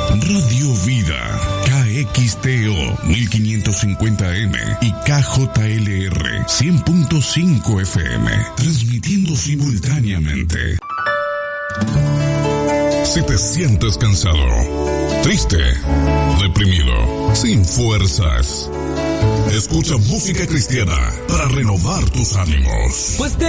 Radio Vida, KXTO 1550M y KJLR 100.5 FM, transmitiendo simultáneamente. Si te sientes cansado, triste, deprimido, sin fuerzas, escucha música cristiana para renovar tus ánimos. Pues